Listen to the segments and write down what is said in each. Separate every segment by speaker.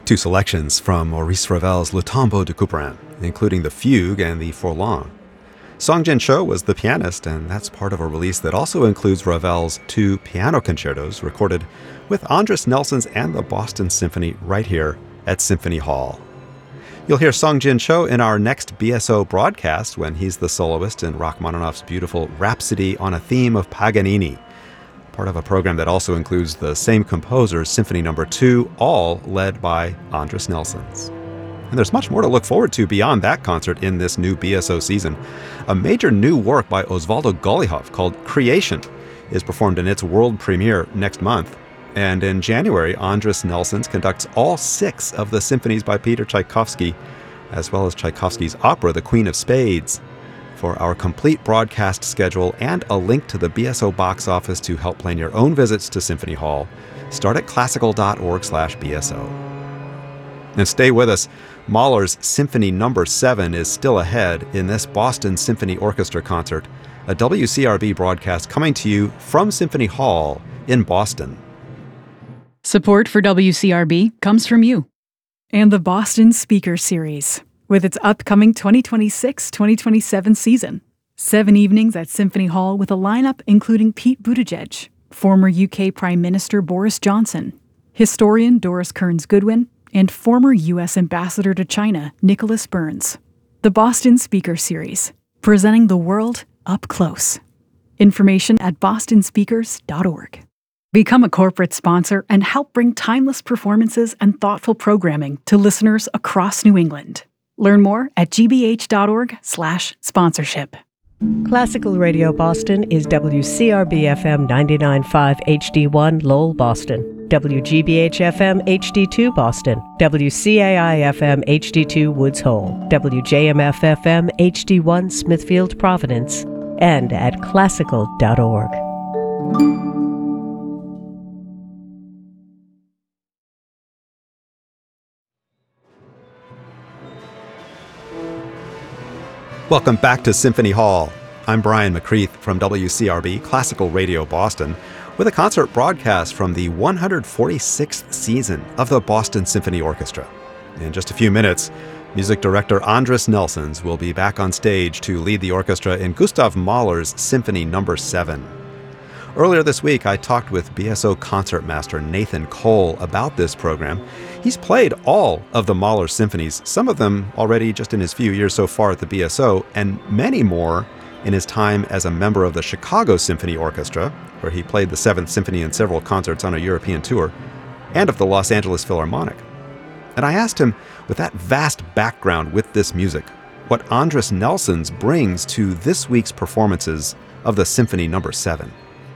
Speaker 1: Two selections from Maurice Ravel's Le Tombeau de Couperin, including the Fugue and the Forlans. Song Jin Cho was the pianist, and that's part of a release that also includes Ravel's two piano concertos recorded with Andris Nelsons and the Boston Symphony right here at Symphony Hall. You'll hear Song Jin Cho in our next BSO broadcast when he's the soloist in Rachmaninoff's beautiful Rhapsody on a Theme of Paganini, part of a program that also includes the same composer's Symphony No. 2, all led by Andris Nelsons. And there's much more to look forward to beyond that concert in this new BSO season. A major new work by Osvaldo Golijov called Creation is performed in its world premiere next month. And in January, Andris Nelsons conducts all 6 of the symphonies by Peter Tchaikovsky, as well as Tchaikovsky's opera, The Queen of Spades. For our complete broadcast schedule and a link to the BSO box office to help plan your own visits to Symphony Hall, start at classical.org/BSO. And stay with us. Mahler's Symphony No. 7 is still ahead in this Boston Symphony Orchestra concert, a WCRB broadcast coming to you from Symphony Hall in Boston.
Speaker 2: Support for WCRB comes from you.
Speaker 3: And the Boston Speaker Series, with its upcoming 2026-2027 season. 7 evenings at Symphony Hall with a lineup including Pete Buttigieg, former UK Prime Minister Boris Johnson, historian Doris Kearns-Goodwin, and former U.S. Ambassador to China, Nicholas Burns. The Boston Speaker Series, presenting the world up close. Information at bostonspeakers.org. Become a corporate sponsor and help bring timeless performances and thoughtful programming to listeners across New England. Learn more at gbh.org/sponsorship.
Speaker 4: Classical Radio Boston is WCRB-FM 99.5 HD1 Lowell, Boston, WGBH-FM HD2 Boston, WCAI-FM HD2 Woods Hole, WJMF-FM HD1 Smithfield, Providence, and at classical.org.
Speaker 1: Welcome back to Symphony Hall. I'm Brian McCreath from WCRB Classical Radio Boston with a concert broadcast from the 146th season of the Boston Symphony Orchestra. In just a few minutes, music director Andris Nelsons will be back on stage to lead the orchestra in Gustav Mahler's Symphony No. 7. Earlier this week, I talked with BSO concertmaster Nathan Cole about this program. He's played all of the Mahler symphonies, some of them already just in his few years so far at the BSO, and many more in his time as a member of the Chicago Symphony Orchestra, where he played the 7th Symphony in several concerts on a European tour, and of the Los Angeles Philharmonic. And I asked him, with that vast background with this music, what Andris Nelsons brings to this week's performances of the Symphony No. 7.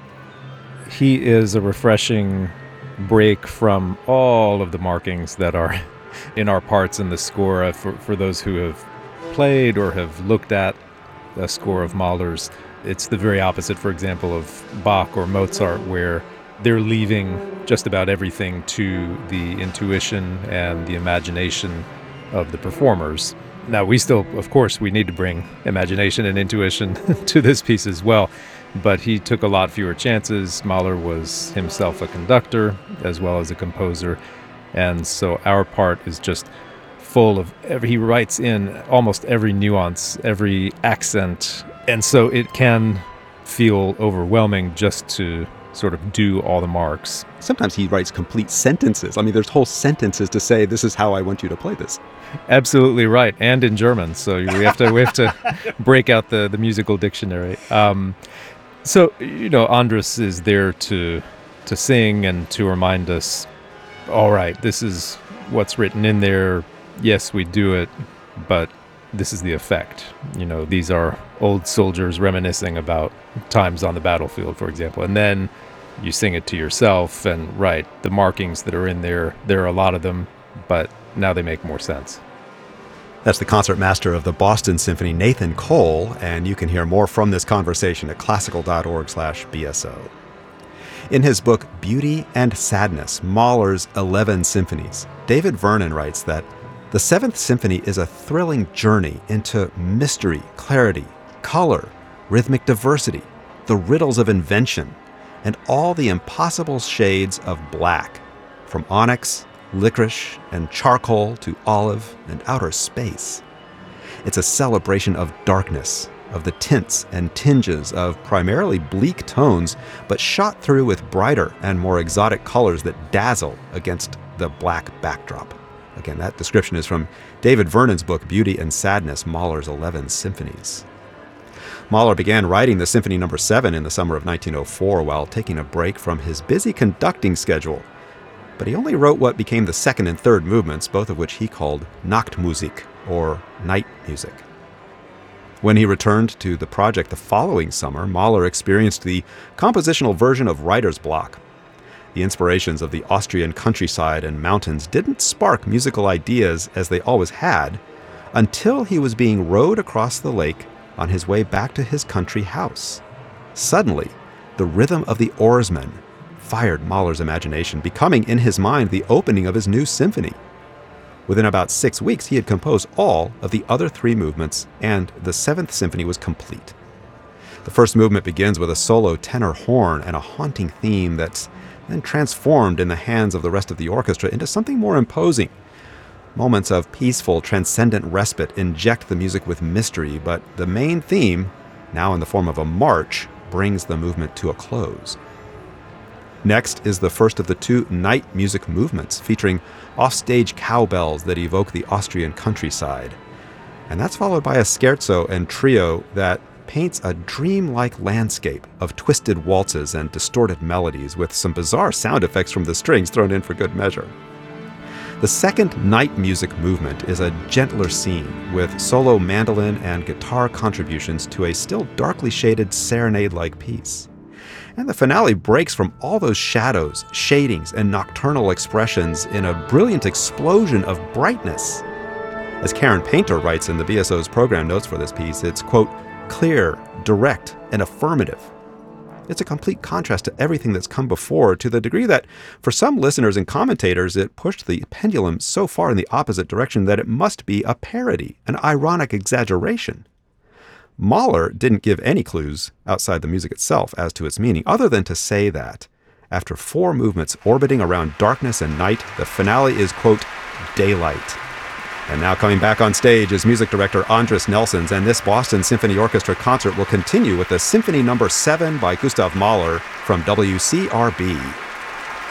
Speaker 5: He is a refreshing break from all of the markings that are in our parts in the score. For those who have played or have looked at a score of Mahler's, it's the very opposite, for example, of Bach or Mozart, where they're leaving just about everything to the intuition and the imagination of the performers. Now, we still, of course, we need to bring imagination and intuition to this piece as well, but he took a lot fewer chances. Mahler was himself a conductor as well as a composer, and so our part is just full of he writes in almost every nuance, every accent, and so it can feel overwhelming just to sort of do all the marks.
Speaker 1: Sometimes he writes complete sentences. I mean, there's whole sentences to say, this is how I want you to play this.
Speaker 5: Absolutely right, and in German, so we have to break out the musical dictionary. So, Andris is there to sing and to remind us, all right, this is what's written in there. Yes, we do it, but this is the effect. These are old soldiers reminiscing about times on the battlefield, for example. And then you sing it to yourself, and right, the markings that are in there are a lot of them, but now they make more sense.
Speaker 1: That's the concertmaster of the Boston Symphony, Nathan Cole, and you can hear more from this conversation at classical.org/BSO. In his book, Beauty and Sadness, Mahler's 11 Symphonies, David Vernon writes that the 7th Symphony is a thrilling journey into mystery, clarity, color, rhythmic diversity, the riddles of invention, and all the impossible shades of black, from onyx licorice and charcoal to olive and outer space. It's a celebration of darkness, of the tints and tinges of primarily bleak tones, but shot through with brighter and more exotic colors that dazzle against the black backdrop. Again, that description is from David Vernon's book, Beauty and Sadness, Mahler's 11 Symphonies. Mahler began writing the Symphony No. 7 in the summer of 1904 while taking a break from his busy conducting schedule. But he only wrote what became the second and third movements, both of which he called Nachtmusik, or night music. When he returned to the project the following summer, Mahler experienced the compositional version of writer's block. The inspirations of the Austrian countryside and mountains didn't spark musical ideas as they always had until he was being rowed across the lake on his way back to his country house. Suddenly, the rhythm of the oarsmen fired Mahler's imagination, becoming in his mind the opening of his new symphony. Within about 6 weeks, he had composed all of the other 3 movements, and the 7th symphony was complete. The first movement begins with a solo tenor horn and a haunting theme that's then transformed in the hands of the rest of the orchestra into something more imposing. Moments of peaceful, transcendent respite inject the music with mystery, but the main theme, now in the form of a march, brings the movement to a close. Next is the first of the 2 night music movements, featuring offstage cowbells that evoke the Austrian countryside. And that's followed by a scherzo and trio that paints a dreamlike landscape of twisted waltzes and distorted melodies with some bizarre sound effects from the strings thrown in for good measure. The second night music movement is a gentler scene with solo mandolin and guitar contributions to a still darkly shaded serenade-like piece. And the finale breaks from all those shadows, shadings, and nocturnal expressions in a brilliant explosion of brightness. As Karen Painter writes in the BSO's program notes for this piece, it's, quote, clear, direct, and affirmative. It's a complete contrast to everything that's come before, to the degree that, for some listeners and commentators, it pushed the pendulum so far in the opposite direction that it must be a parody, an ironic exaggeration. Mahler didn't give any clues outside the music itself as to its meaning, other than to say that, after 4 movements orbiting around darkness and night, the finale is, quote, daylight. And now coming back on stage is music director Andris Nelsons, and this Boston Symphony Orchestra concert will continue with the Symphony No. 7 by Gustav Mahler from WCRB.